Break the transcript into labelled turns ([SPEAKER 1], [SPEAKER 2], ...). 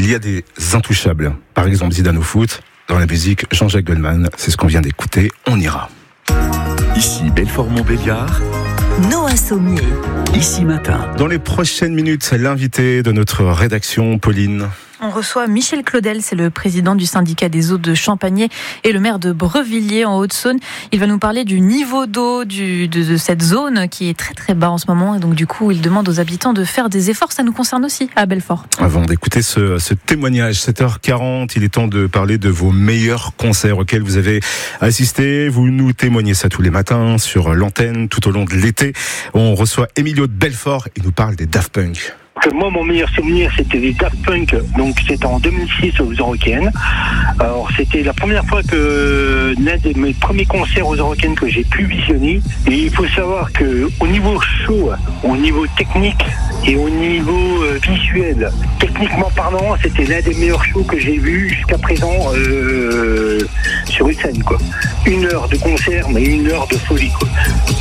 [SPEAKER 1] il y a des intouchables. Par exemple, Zidane au foot. Dans la musique, Jean-Jacques Goldman. C'est ce qu'on vient d'écouter. On ira.
[SPEAKER 2] Ici Belfort-Montbéliard.
[SPEAKER 3] Noah Sommier.
[SPEAKER 2] Ici Matin.
[SPEAKER 1] Dans les prochaines minutes, c'est l'invité de notre rédaction, Pauline.
[SPEAKER 4] On reçoit Michel Claudel, c'est le président du syndicat des eaux de Champagné et le maire de Brevilliers en Haute-Saône. Il va nous parler du niveau d'eau de cette zone qui est très très bas en ce moment. Et donc du coup, il demande aux habitants de faire des efforts. Ça nous concerne aussi à Belfort.
[SPEAKER 1] Avant d'écouter ce témoignage, 7h40, il est temps de parler de vos meilleurs concerts auxquels vous avez assisté. Vous nous témoignez ça tous les matins sur l'antenne tout au long de l'été. On reçoit Emilio de Belfort. Il nous parle des Daft Punk.
[SPEAKER 5] Moi, mon meilleur souvenir, c'était les Daft Punk. Donc, c'était en 2006 aux Eurocaines. Alors, c'était la première fois que l'un de mes premiers concerts aux Eurocaines que j'ai pu visionner. Et il faut savoir que au niveau show, au niveau technique et au niveau visuel, techniquement parlant, c'était l'un des meilleurs shows que j'ai vus jusqu'à présent sur une scène, quoi. 1 heure de concert, mais 1 heure de folie, quoi.